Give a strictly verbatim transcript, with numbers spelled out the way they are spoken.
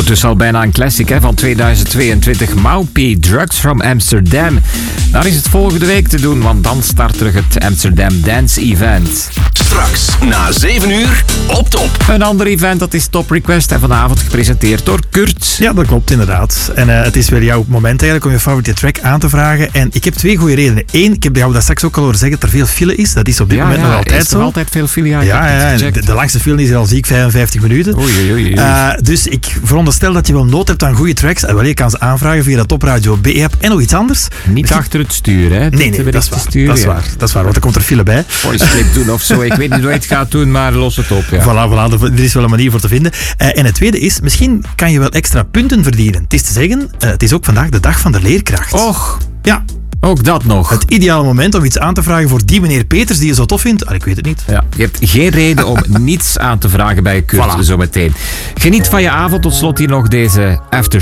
Ondertussen al bijna een classic hè, van tweeduizend tweeëntwintig. Maupi, Drugs from Amsterdam. Daar is het volgende week te doen, want dan start terug het Amsterdam Dance Event. Straks na zeven uur op top. Een ander event, dat is Top Request. En vanavond gepresenteerd door Kurt. Ja, dat klopt inderdaad. En uh, het is weer jouw moment eigenlijk om je favoriete track aan te vragen. En ik heb twee goede redenen. Eén, ik heb jou daar straks ook al horen zeggen dat er veel file is. Dat is op dit ja, moment ja, nog altijd is er zo. altijd veel file. Ja, ja, ja, ja. De, de langste file is al zie ik vijfenvijftig minuten. Oei, oei, oei. Uh, dus ik veronderstel dat je wel nood hebt aan goede tracks. En wel, je kan ze aanvragen via de Topradio B-app en nog iets anders. Niet Misschien... achter het stuur, hè? Nee, nee, dat is waar. Sturen, dat, is ja. waar dat is waar, want er komt er file bij. Voice clip doen of zo. Ik weet niet hoe je het gaat doen, maar los het op. Ja. Voilà, voilà, er is wel een manier voor te vinden. Uh, en het tweede is, misschien kan je wel extra punten verdienen. Het is te zeggen, uh, het is ook vandaag de dag van de leerkracht. Och, ja. Ook dat nog. Het ideale moment om iets aan te vragen voor die meneer Peters die je zo tof vindt. Ah, ik weet het niet. Ja, je hebt geen reden om niets aan te vragen bij Kurt Voilà. zometeen. Geniet van je avond. Tot slot hier nog deze after